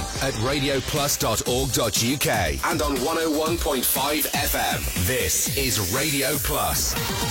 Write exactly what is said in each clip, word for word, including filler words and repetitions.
at radio plus dot org dot U K and on one oh one point five F M. This is Radio Plus.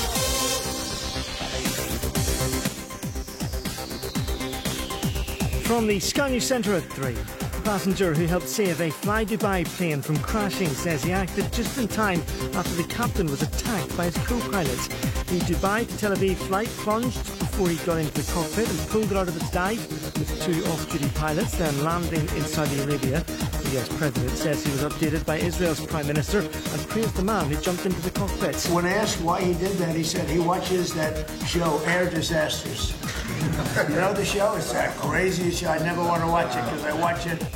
From the Sky News Centre at three, the passenger who helped save a Fly Dubai plane from crashing says he acted just in time after the captain was attacked by his co-pilot. The Dubai to Tel Aviv flight plunged before he got into the cockpit and pulled it out of its dive with two off-duty pilots, then landing in Saudi Arabia. The U S President says he was updated by Israel's Prime Minister and praised the man who jumped into the cockpit. When asked why he did that, he said he watches that show, Air Disasters. You know the show? It's that crazy show. I never want to watch it because I watch it.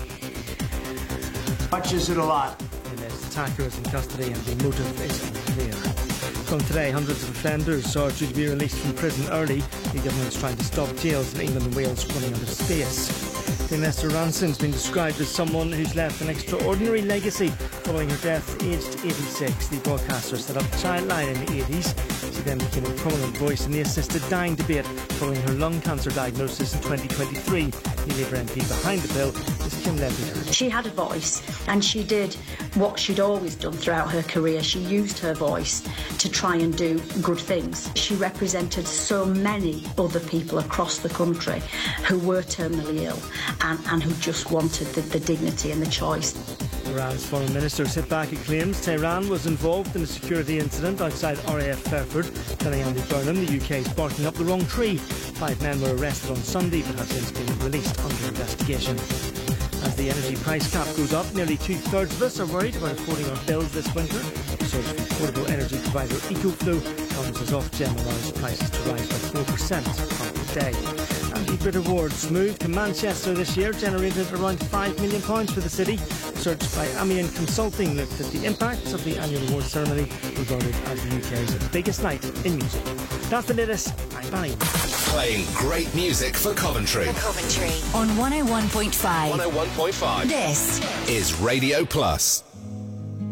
Watches it a lot. The alleged attacker is in custody and the motive is unclear. From today, hundreds of offenders are due to be released from prison early. The government's trying to stop jails in England and Wales running out of space. Vanessa Ransom's been described as someone who's left an extraordinary legacy following her death aged eighty-six. The broadcaster set up Childline in the eighties. She then became a prominent voice in the assisted dying debate following her lung cancer diagnosis in twenty twenty-three. The Labour M P behind the bill is Kim Levy. She had a voice and she did what she'd always done throughout her career. She used her voice to try and do good things. She represented so many other people across the country who were terminally ill and, and who just wanted the, the dignity and the choice. Iran's foreign minister hit back at claims Tehran was involved in a security incident outside R A F Fairford. Telling Andy Burnham the U K is barking up the wrong tree. Five men were arrested on Sunday but have since been released under investigation. As the energy price cap goes up, nearly two-thirds of us are worried about affording our bills this winter. Research from portable energy provider EcoFlow comes as Ofgem allows prices to rise by four percent on the day. And the Brit Awards move to Manchester this year generated around five million pounds for the city. Research by Amiens Consulting looked at the impacts of the annual awards ceremony, regarded as the U K's biggest night in music. That's the latest. I'm Barry. Playing great music for Coventry. For Coventry on one oh one point five. one oh one point five. This is Radio Plus.